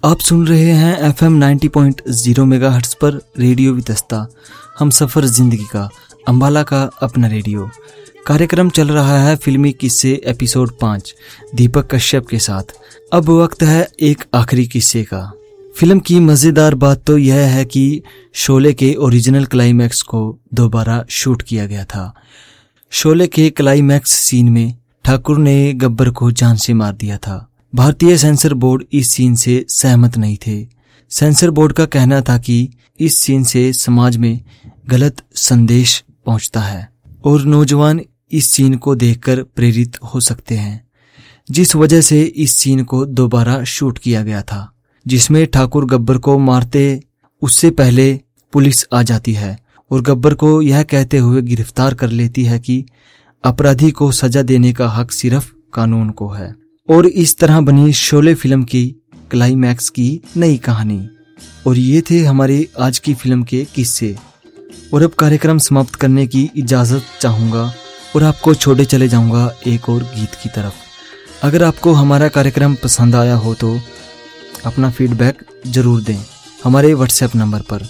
आप सुन रहे हैं FM 90.0 मेगाहर्ट्ज पर रेडियो वितस्ता, हम सफ़र जिंदगी का, अंबाला का अपना रेडियो। कार्यक्रम चल रहा है फिल्मी किस्से एपिसोड 5 दीपक कश्यप के साथ। अब वक्त है एक आखिरी किस्से का। फिल्म की मज़ेदार बात तो यह है कि शोले के ओरिजिनल क्लाइमैक्स को दोबारा शूट किया गया था। शोले के क्लाइमैक्स सीन में ठाकुर ने गब्बर को जान से मार दिया था। भारतीय सेंसर बोर्ड इस सीन से सहमत नहीं थे। सेंसर बोर्ड का कहना था कि इस सीन से समाज में गलत संदेश पहुंचता है और नौजवान इस सीन को देखकर प्रेरित हो सकते हैं, जिस वजह से इस सीन को दोबारा शूट किया गया था, जिसमें ठाकुर गब्बर को मारते उससे पहले पुलिस आ जाती है और गब्बर को यह कहते हुए गिरफ्तार कर लेती है कि अपराधी को सजा देने का हक सिर्फ कानून को है। और इस तरह बनी शोले फिल्म की क्लाइमैक्स की नई कहानी। और ये थे हमारे आज की फिल्म के किस्से। और अब कार्यक्रम समाप्त करने की इजाज़त चाहूँगा और आपको छोड़े चले जाऊँगा एक और गीत की तरफ। अगर आपको हमारा कार्यक्रम पसंद आया हो तो अपना फीडबैक ज़रूर दें हमारे व्हाट्सएप नंबर पर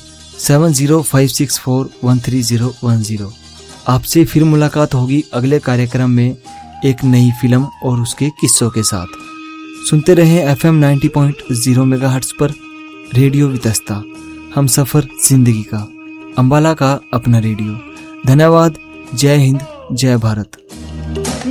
7056413010। आपसे फिर मुलाकात होगी अगले कार्यक्रम में एक नई फिल्म और उसके किस्सों के साथ। सुनते रहें FM 90.0 मेगाहर्ट्ज पर रेडियो वितस्ता, हम सफ़र जिंदगी का, अंबाला का अपना रेडियो। धन्यवाद। जय हिंद, जय भारत।